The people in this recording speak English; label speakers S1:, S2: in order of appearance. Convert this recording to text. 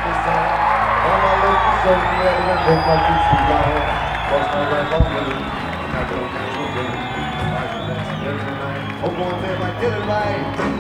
S1: Hope one day if I get it right.